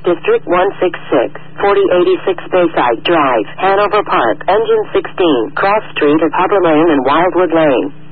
District 166, 4086 Bayside Drive, Hanover Park, Engine 16, Cross Street at Harbor Lane and Wildwood Lane.